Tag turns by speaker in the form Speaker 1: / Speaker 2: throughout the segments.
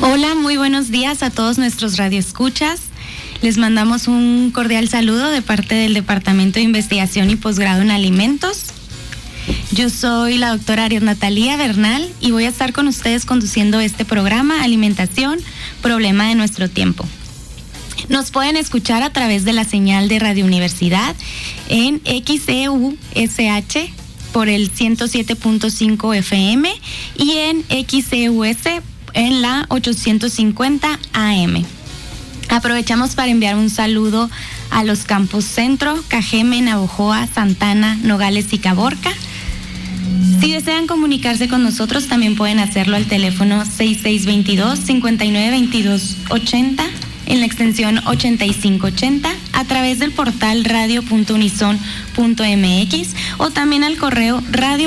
Speaker 1: Hola, muy buenos días a todos nuestros radioescuchas. Les mandamos un cordial saludo de parte del Departamento de Investigación y Posgrado en Alimentos. Yo soy la doctora Ariadna Talía Bernal y voy a estar con ustedes conduciendo este programa Alimentación, Problema de Nuestro Tiempo. Nos pueden escuchar a través de la señal de Radio Universidad en XEUSH por el 107.5 FM y en XEUS en la 850 AM. Aprovechamos para enviar un saludo a los campus Centro, Cajeme, Navojoa, Santana, Nogales y Caborca. Si desean comunicarse con nosotros, también pueden hacerlo al teléfono 6622-592280 en la extensión 8580 a través del portal radio.unison.mx o también al correo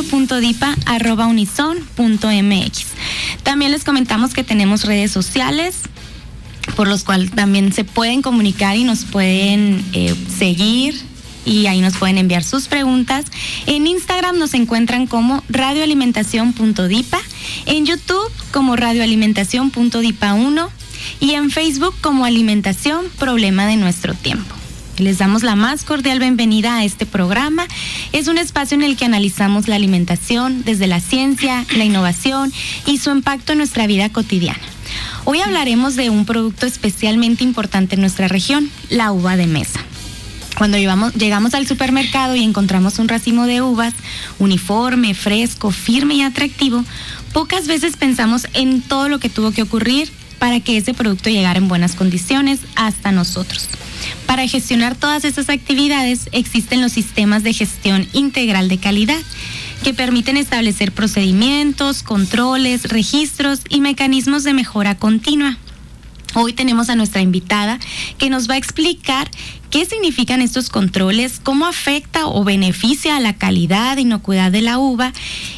Speaker 1: radio.dipa@unison.mx. También les comentamos que tenemos redes sociales por los cuales también se pueden comunicar y nos pueden seguir y ahí nos pueden enviar sus preguntas. En Instagram nos encuentran como radioalimentación.dipa, en YouTube como radioalimentación.dipa1 y en Facebook como Alimentación, Problema de Nuestro Tiempo. Les damos la más cordial bienvenida a este programa. Es un espacio en el que analizamos la alimentación desde la ciencia, la innovación y su impacto en nuestra vida cotidiana. Hoy hablaremos de un producto especialmente importante en nuestra región, la uva de mesa. Cuando llegamos al supermercado y encontramos un racimo de uvas, uniforme, fresco, firme y atractivo, pocas veces pensamos en todo lo que tuvo que ocurrir para que ese producto llegara en buenas condiciones hasta nosotros. Para gestionar todas esas actividades existen los sistemas de gestión integral de calidad, que permiten establecer procedimientos, controles, registros y mecanismos de mejora continua. Hoy tenemos a nuestra invitada que nos va a explicar qué significan estos controles, cómo afecta o beneficia a la calidad e inocuidad de la uva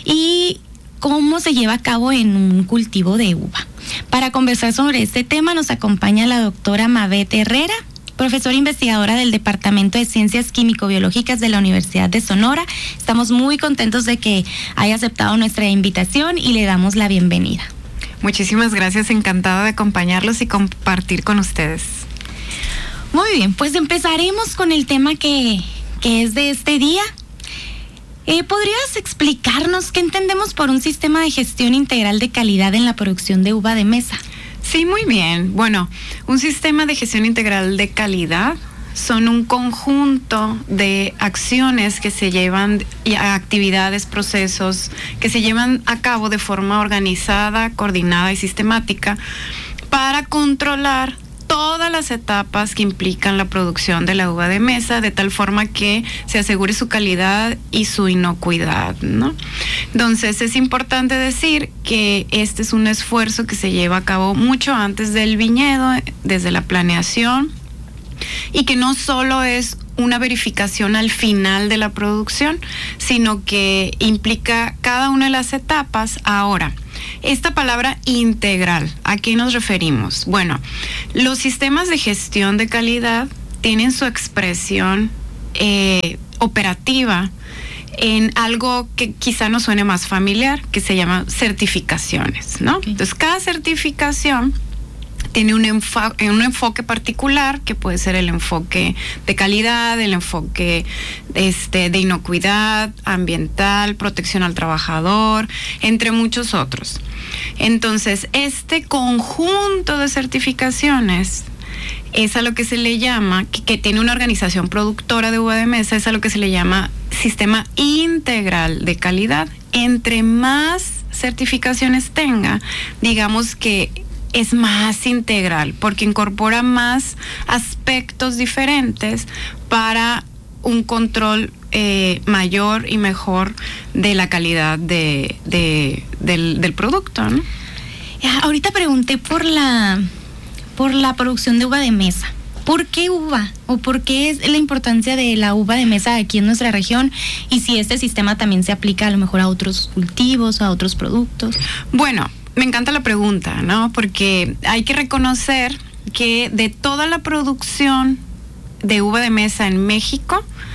Speaker 1: y cómo se lleva a cabo en un cultivo de uva. Para conversar sobre este tema nos acompaña la doctora Mabeth Herrera, profesora investigadora del Departamento de Ciencias Químico-Biológicas de la Universidad de Sonora. Estamos muy contentos de que haya aceptado nuestra invitación y le damos la bienvenida.
Speaker 2: Muchísimas gracias, encantada de acompañarlos y compartir con ustedes.
Speaker 1: Muy bien, pues empezaremos con el tema que es de este día. ¿Podrías explicarnos qué entendemos por un sistema de gestión integral de calidad en la producción de uva de mesa?
Speaker 2: Sí, muy bien. Bueno, un sistema de gestión integral de calidad son un conjunto de acciones que se llevan, actividades, procesos que se llevan a cabo de forma organizada, coordinada y sistemática para controlar todas las etapas que implican la producción de la uva de mesa, de tal forma que se asegure su calidad y su inocuidad, ¿no? Entonces, es importante decir que este es un esfuerzo que se lleva a cabo mucho antes del viñedo, desde la planeación, y que no solo es una verificación al final de la producción, sino que implica cada una de las etapas. Ahora, esta palabra integral, ¿a qué nos referimos? Bueno, los sistemas de gestión de calidad tienen su expresión operativa en algo que quizá nos suene más familiar, que se llama certificaciones, ¿no? Okay. Entonces, cada certificación tiene un enfoque particular, que puede ser el enfoque de calidad, el enfoque de inocuidad ambiental, protección al trabajador, entre muchos otros. Entonces, este conjunto de certificaciones es a lo que se le llama, que tiene una organización productora de uva de mesa, es a lo que se le llama sistema integral de calidad. Entre más certificaciones tenga, digamos que es más integral, porque incorpora más aspectos diferentes para un control mayor y mejor de la calidad del producto, ¿no?
Speaker 1: Ahorita pregunté por la producción de uva de mesa. ¿Por qué uva? ¿O por qué es la importancia de la uva de mesa aquí en nuestra región? Y si este sistema también se aplica a lo mejor a otros cultivos, a otros productos.
Speaker 2: Bueno, me encanta la pregunta, ¿no? Porque hay que reconocer que de toda la producción de uva de mesa en México,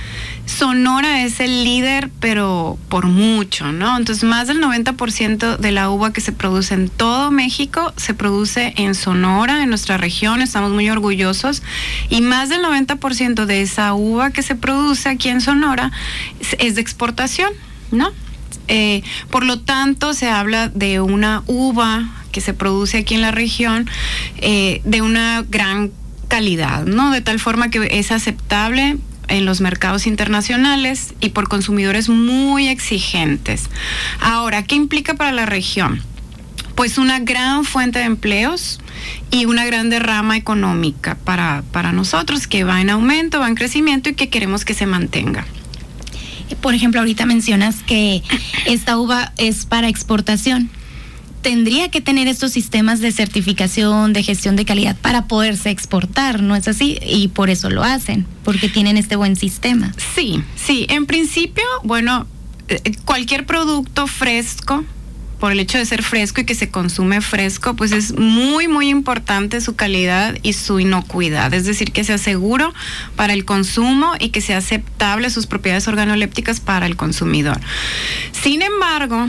Speaker 2: Sonora es el líder, pero por mucho, ¿no? Entonces, más del 90% de la uva que se produce en todo México se produce en Sonora, en nuestra región, estamos muy orgullosos, y más del 90% de esa uva que se produce aquí en Sonora es de exportación, ¿no? Por lo tanto, se habla de una uva que se produce aquí en la región de una gran calidad, ¿no? De tal forma que es aceptable en los mercados internacionales y por consumidores muy exigentes. Ahora, ¿qué implica para la región? Pues una gran fuente de empleos y una gran derrama económica para nosotros, que va en aumento, va en crecimiento y que queremos que se mantenga.
Speaker 1: Por ejemplo, ahorita mencionas que esta uva es para exportación. Tendría que tener estos sistemas de certificación, de gestión de calidad para poderse exportar, ¿no es así? Y por eso lo hacen, porque tienen este buen sistema.
Speaker 2: Sí, en principio, bueno, cualquier producto fresco, por el hecho de ser fresco y que se consume fresco, pues es muy, muy importante su calidad y su inocuidad. Es decir, que sea seguro para el consumo y que sea aceptable sus propiedades organolépticas para el consumidor. Sin embargo,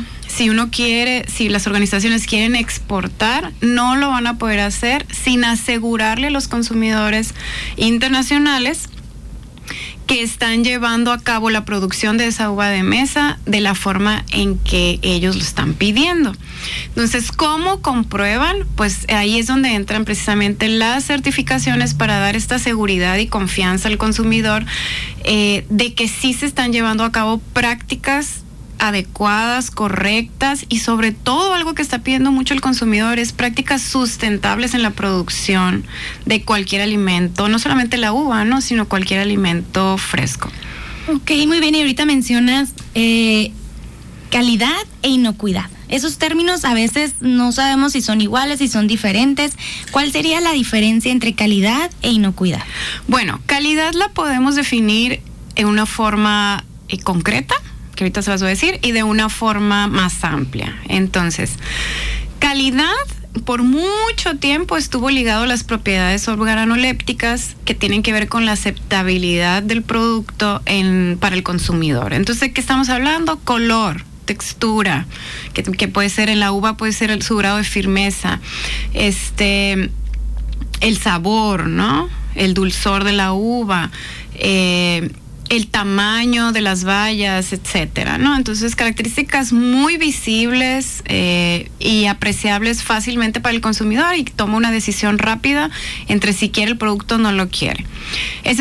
Speaker 2: si las organizaciones quieren exportar, no lo van a poder hacer sin asegurarle a los consumidores internacionales que están llevando a cabo la producción de esa uva de mesa de la forma en que ellos lo están pidiendo. Entonces, ¿cómo comprueban? Pues ahí es donde entran precisamente las certificaciones para dar esta seguridad y confianza al consumidor de que sí se están llevando a cabo prácticas adecuadas, correctas, y sobre todo algo que está pidiendo mucho el consumidor es prácticas sustentables en la producción de cualquier alimento, no solamente la uva, ¿no?, sino cualquier alimento fresco.
Speaker 1: Ok, muy bien. Y ahorita mencionas calidad e inocuidad. Esos términos a veces no sabemos si son iguales, si son diferentes. ¿Cuál sería la diferencia entre calidad e inocuidad?
Speaker 2: Bueno, calidad la podemos definir en una forma concreta, que ahorita se las voy a decir, y de una forma más amplia. Entonces, calidad por mucho tiempo estuvo ligado a las propiedades organolépticas que tienen que ver con la aceptabilidad del producto para el consumidor. Entonces, ¿de qué estamos hablando? Color, textura, que puede ser en la uva, puede ser su grado de firmeza, el sabor, ¿no? El dulzor de la uva, el tamaño de las bayas, etcétera, ¿no? Entonces, características muy visibles y apreciables fácilmente para el consumidor, y toma una decisión rápida entre si quiere el producto o no lo quiere. Ese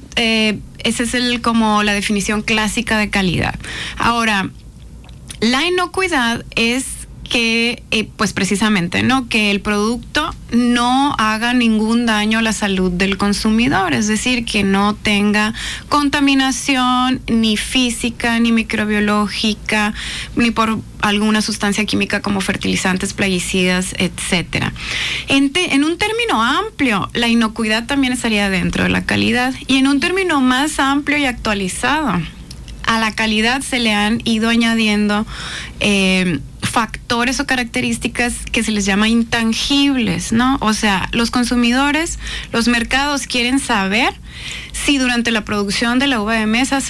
Speaker 2: es como la definición clásica de calidad. Ahora, la inocuidad es que, pues precisamente, ¿no?, que el producto no haga ningún daño a la salud del consumidor, es decir, que no tenga contaminación ni física, ni microbiológica, ni por alguna sustancia química como fertilizantes, plaguicidas, etcétera. En un término amplio, la inocuidad también estaría dentro de la calidad, y en un término más amplio y actualizado, a la calidad se le han ido añadiendo factores o características que se les llama intangibles, ¿no? O sea, los consumidores, los mercados quieren saber si durante la producción de la uva de mesa